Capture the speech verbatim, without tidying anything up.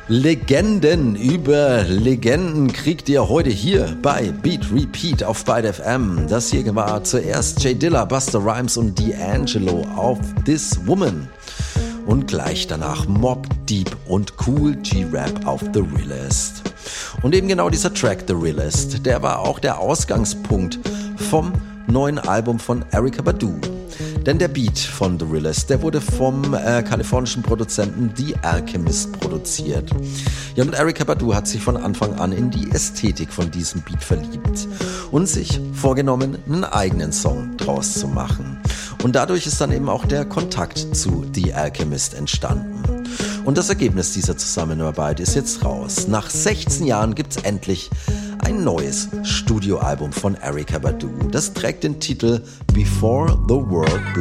Legenden über Legenden kriegt ihr heute hier bei Beat Repeat auf Byte F M. Das hier war zuerst J Dilla, Busta Rhymes und D'Angelo auf This Woman. Und gleich danach Mobb Deep und Kool G Rap auf The Realest. Und eben genau dieser Track The Realest, der war auch der Ausgangspunkt vom neuen Album von Erykah Badu. Denn der Beat von The Realest, der wurde vom äh, kalifornischen Produzenten The Alchemist produziert. Ja, und Erykah Badu hat sich von Anfang an in die Ästhetik von diesem Beat verliebt und sich vorgenommen, einen eigenen Song draus zu machen. Und dadurch ist dann eben auch der Kontakt zu The Alchemist entstanden. Und das Ergebnis dieser Zusammenarbeit ist jetzt raus. Nach sechzehn Jahren gibt's endlich ein neues Studioalbum von Erykah Badu. Das trägt den Titel Before the World